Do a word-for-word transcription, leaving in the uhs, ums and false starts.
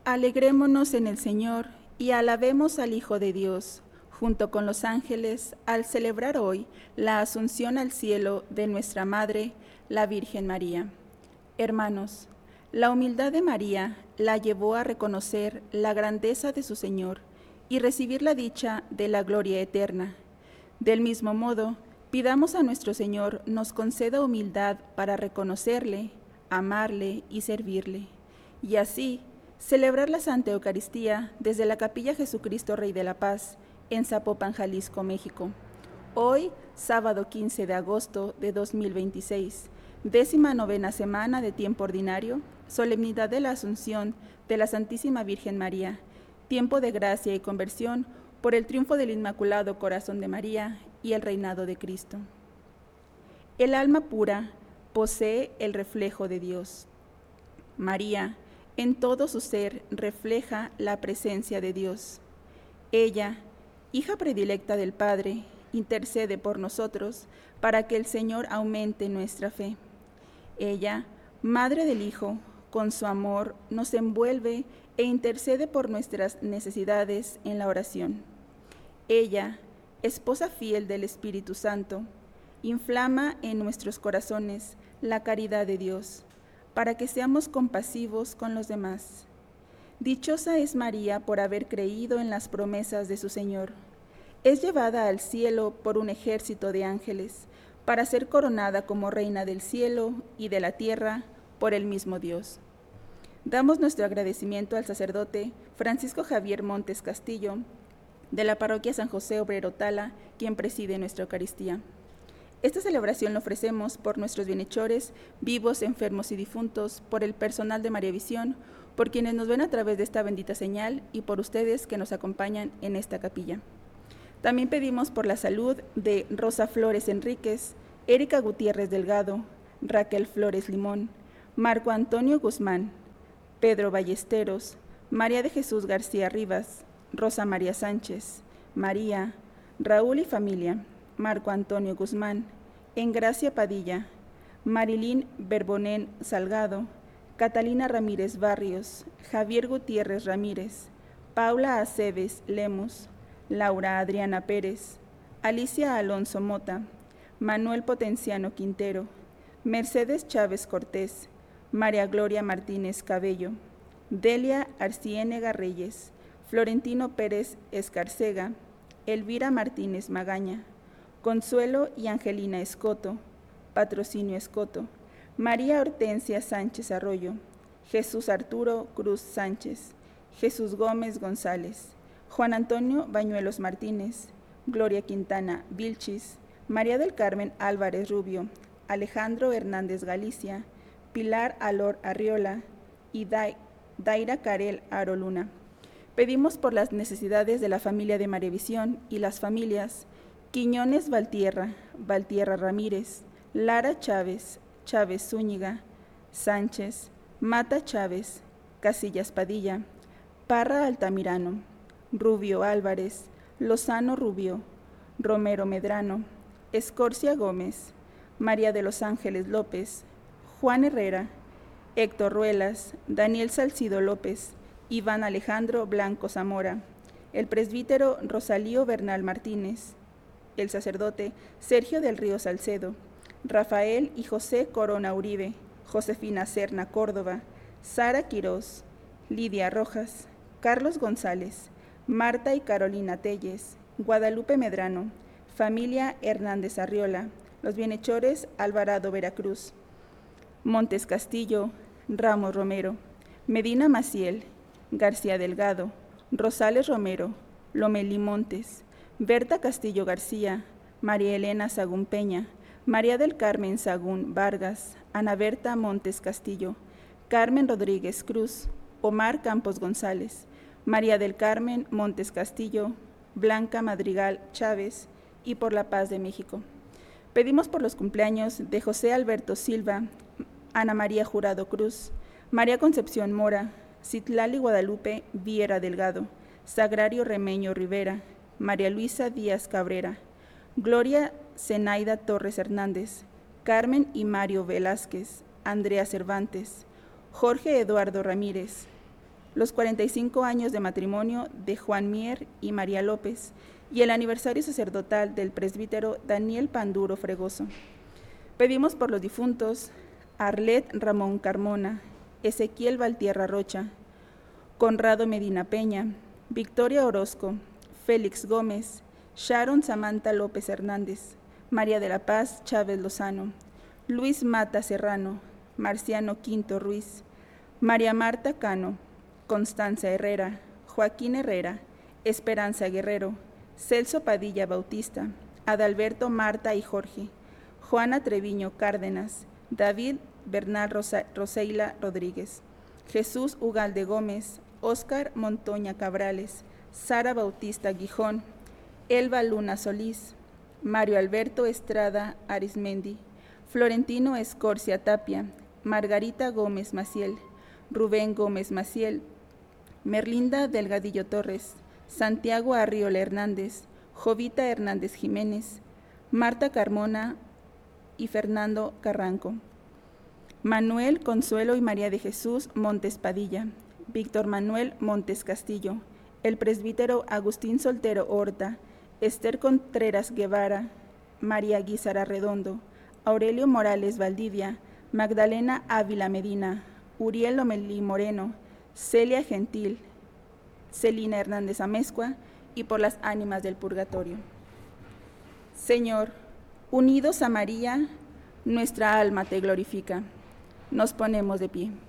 Alegrémonos en el Señor y alabemos al Hijo de Dios, junto con los ángeles, al celebrar hoy la asunción al cielo de nuestra Madre, la Virgen María. Hermanos, la humildad de María la llevó a reconocer la grandeza de su Señor y recibir la dicha de la gloria eterna. Del mismo modo, pidamos a nuestro Señor nos conceda humildad para reconocerle, amarle y servirle, y así celebrar la Santa Eucaristía desde la Capilla Jesucristo Rey de la Paz, en Zapopan, Jalisco, México. Hoy, sábado quince de agosto de dos mil veintiséis, décima novena semana de tiempo ordinario, solemnidad de la Asunción de la Santísima Virgen María, tiempo de gracia y conversión por el triunfo del Inmaculado Corazón de María y el reinado de Cristo. El alma pura posee el reflejo de Dios. María, en todo su ser, refleja la presencia de Dios. Ella, hija predilecta del Padre, intercede por nosotros para que el Señor aumente nuestra fe. Ella, madre del Hijo, con su amor nos envuelve e intercede por nuestras necesidades en la oración. Ella, esposa fiel del Espíritu Santo, inflama en nuestros corazones la caridad de Dios, para que seamos compasivos con los demás. Dichosa es María por haber creído en las promesas de su Señor. Es llevada al cielo por un ejército de ángeles, para ser coronada como reina del cielo y de la tierra por el mismo Dios. Damos nuestro agradecimiento al sacerdote Francisco Javier Montes Castillo, de la parroquia San José Obrero Tala, quien preside nuestra Eucaristía. Esta celebración la ofrecemos por nuestros bienhechores, vivos, enfermos y difuntos, por el personal de María Visión, por quienes nos ven a través de esta bendita señal y por ustedes que nos acompañan en esta capilla. También pedimos por la salud de Rosa Flores Enríquez, Erika Gutiérrez Delgado, Raquel Flores Limón, Marco Antonio Guzmán, Pedro Ballesteros, María de Jesús García Rivas, Rosa María Sánchez, María, Raúl y familia, Marco Antonio Guzmán, Engracia Padilla, Marilín Berbonén Salgado, Catalina Ramírez Barrios, Javier Gutiérrez Ramírez, Paula Aceves Lemos, Laura Adriana Pérez, Alicia Alonso Mota, Manuel Potenciano Quintero, Mercedes Chávez Cortés, María Gloria Martínez Cabello, Delia Arciénega Reyes, Florentino Pérez Escarcega, Elvira Martínez Magaña, Consuelo y Angelina Escoto, Patrocinio Escoto, María Hortensia Sánchez Arroyo, Jesús Arturo Cruz Sánchez, Jesús Gómez González, Juan Antonio Bañuelos Martínez, Gloria Quintana Vilchis, María del Carmen Álvarez Rubio, Alejandro Hernández Galicia, Pilar Alor Arriola y Daira Carel Aroluna. Pedimos por las necesidades de la familia de María Visión y las familias Quiñones Valtierra, Valtierra Ramírez, Lara Chávez, Chávez Zúñiga, Sánchez, Mata Chávez, Casillas Padilla, Parra Altamirano, Rubio Álvarez, Lozano Rubio, Romero Medrano, Escorcia Gómez, María de los Ángeles López, Juan Herrera, Héctor Ruelas, Daniel Salcido López, Iván Alejandro Blanco Zamora, el presbítero Rosalío Bernal Martínez, el sacerdote Sergio del Río Salcedo, Rafael y José Corona Uribe, Josefina Serna Córdoba, Sara Quirós, Lidia Rojas, Carlos González, Marta y Carolina Telles, Guadalupe Medrano, familia Hernández Arriola, los bienhechores Alvarado Veracruz, Montes Castillo, Ramos Romero, Medina Maciel, García Delgado, Rosales Romero, Lomelí Montes, Berta Castillo García, María Elena Sagún Peña, María del Carmen Sagún Vargas, Ana Berta Montes Castillo, Carmen Rodríguez Cruz, Omar Campos González, María del Carmen Montes Castillo, Blanca Madrigal Chávez y por la paz de México. Pedimos por los cumpleaños de José Alberto Silva, Ana María Jurado Cruz, María Concepción Mora, Citlali Guadalupe Viera Delgado, Sagrario Remeño Rivera, María Luisa Díaz Cabrera, Gloria Zenaida Torres Hernández, Carmen y Mario Velázquez, Andrea Cervantes, Jorge Eduardo Ramírez, los cuarenta y cinco años de matrimonio de Juan Mier y María López y el aniversario sacerdotal del presbítero Daniel Panduro Fregoso. Pedimos por los difuntos Arlet Ramón Carmona, Ezequiel Valtierra Rocha, Conrado Medina Peña, Victoria Orozco, Félix Gómez, Sharon Samantha López Hernández, María de la Paz Chávez Lozano, Luis Mata Serrano, Marciano Quinto Ruiz, María Marta Cano, Constanza Herrera, Joaquín Herrera, Esperanza Guerrero, Celso Padilla Bautista, Adalberto Marta y Jorge, Juana Treviño Cárdenas, David Bernal Rosa, Roseila Rodríguez, Jesús Ugalde Gómez, Óscar Montoña Cabrales, Sara Bautista Guijón, Elba Luna Solís, Mario Alberto Estrada Arismendi, Florentino Escorcia Tapia, Margarita Gómez Maciel, Rubén Gómez Maciel, Merlinda Delgadillo Torres, Santiago Arriola Hernández, Jovita Hernández Jiménez, Marta Carmona y Fernando Carranco, Manuel Consuelo y María de Jesús Montes Padilla, Víctor Manuel Montes Castillo, el presbítero Agustín Soltero Horta, Esther Contreras Guevara, María Guízara Redondo, Aurelio Morales Valdivia, Magdalena Ávila Medina, Uriel Lomelí Moreno, Celia Gentil, Celina Hernández Amezcua, y por las ánimas del purgatorio. Señor, unidos a María, nuestra alma te glorifica. Nos ponemos de pie.